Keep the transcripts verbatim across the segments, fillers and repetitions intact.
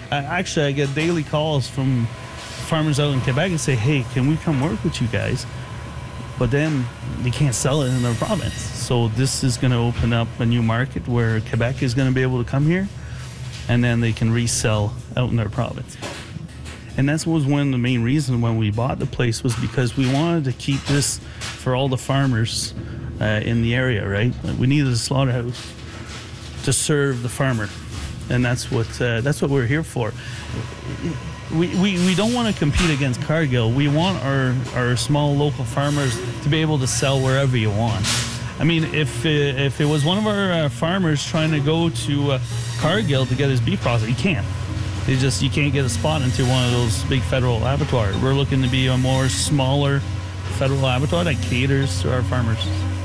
Uh, actually, I get daily calls from farmers out in Quebec and say, hey, can we come work with you guys? But then they can't sell it in their province. So this is going to open up a new market where Quebec is going to be able to come here, and then they can resell out in their province. And that was one of the main reasons when we bought the place, was because we wanted to keep this for all the farmers uh, in the area, right? We needed a slaughterhouse to serve the farmer, and that's what uh, that's what we're here for. We, we, we don't want to compete against Cargill. We want our, our small local farmers to be able to sell wherever you want. I mean, if uh, if it was one of our uh, farmers trying to go to uh, Cargill to get his beef processed, he can't. They just you can't get a spot into one of those big federal abattoirs. We're looking to be a more smaller federal abattoir that caters to our farmers.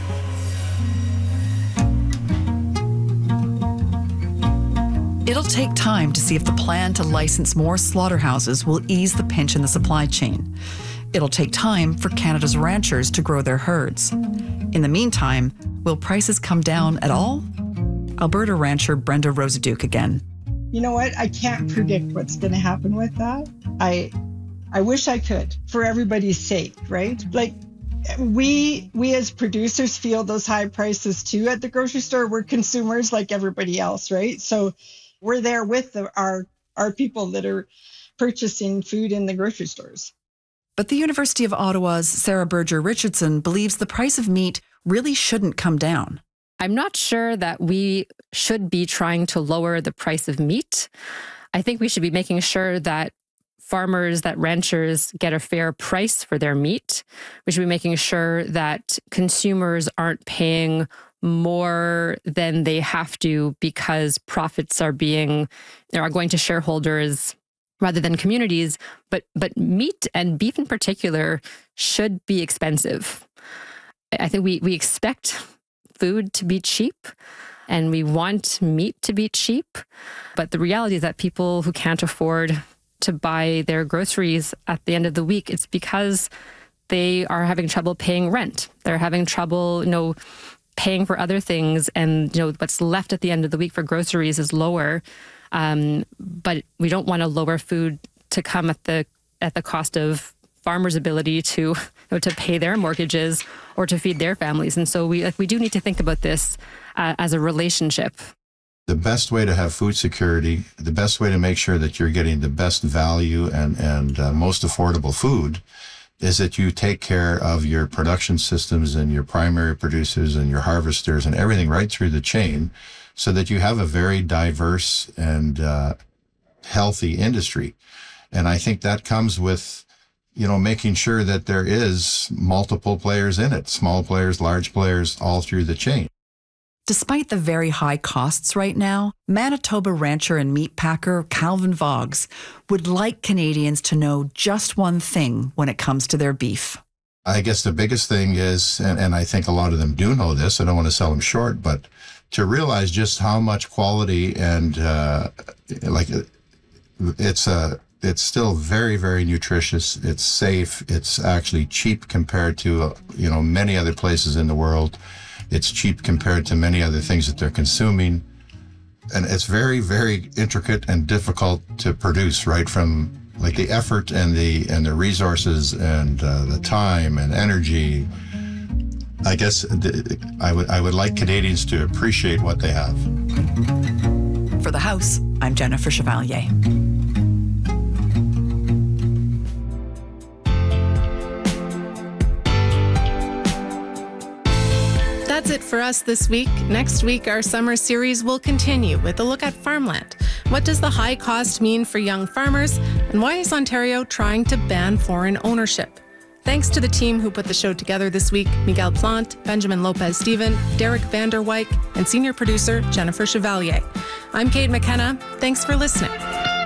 It'll take time to see if the plan to license more slaughterhouses will ease the pinch in the supply chain. It'll take time for Canada's ranchers to grow their herds. In the meantime, will prices come down at all? Alberta rancher Brenda Rosaduke again. You know what? I can't predict what's going to happen with that. I I wish I could, for everybody's sake, right? Like, we we as producers feel those high prices too at the grocery store. We're consumers like everybody else, right? So we're there with the, our our people that are purchasing food in the grocery stores. But the University of Ottawa's Sarah Berger Richardson believes the price of meat really shouldn't come down. I'm not sure that we should be trying to lower the price of meat. I think we should be making sure that farmers, that ranchers get a fair price for their meat. We should be making sure that consumers aren't paying more than they have to because profits are being, are going to shareholders rather than communities. But but meat and beef in particular should be expensive. I think we we expect food to be cheap and we want meat to be cheap. But the reality is that people who can't afford to buy their groceries at the end of the week, it's because they are having trouble paying rent. They're having trouble, you know, paying for other things, and you know what's left at the end of the week for groceries is lower. Um, but we don't want to lower food to come at the at the cost of farmers' ability to you know, to pay their mortgages or to feed their families. And so we like we do need to think about this uh, as a relationship. The best way to have food security, the best way to make sure that you're getting the best value and and uh, most affordable food, is that you take care of your production systems and your primary producers and your harvesters and everything right through the chain, so that you have a very diverse and uh, healthy industry. And I think that comes with, you know, making sure that there is multiple players in it, small players, large players, all through the chain. Despite the very high costs right now, Manitoba rancher and meat packer Calvin Voggs would like Canadians to know just one thing when it comes to their beef. I guess the biggest thing is, and, and I think a lot of them do know this, I don't want to sell them short, but to realize just how much quality and uh, like it's a, it's still very, very nutritious. It's safe. It's actually cheap compared to, uh, you know, many other places in the world. It's cheap compared to many other things that they're consuming. And it's very, very intricate and difficult to produce, right from like the effort and the and the resources and uh, the time and energy. I guess th- I would I would like Canadians to appreciate what they have. For The House, I'm Jennifer Chevalier. That's it for us this week. Next week, our summer series will continue with a look at farmland. What does the high cost mean for young farmers? And why is Ontario trying to ban foreign ownership? Thanks to the team who put the show together this week: Miguel Plant, Benjamin Lopez-Steven, Derek Vander Wyk, and senior producer Jennifer Chevalier. I'm Kate McKenna. Thanks for listening.